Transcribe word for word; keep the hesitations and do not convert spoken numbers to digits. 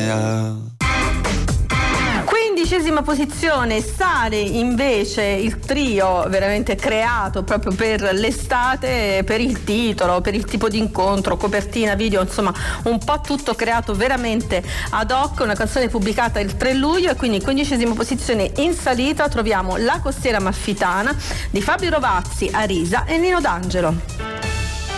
noia. Quindicesima posizione sale invece il trio veramente creato proprio per l'estate, per il titolo, per il tipo di incontro, copertina, video, insomma un po' tutto creato veramente ad hoc, una canzone pubblicata il tre luglio, e quindi in quindicesima posizione in salita troviamo La costiera amalfitana di Fabio Rovazzi, Arisa e Nino D'Angelo.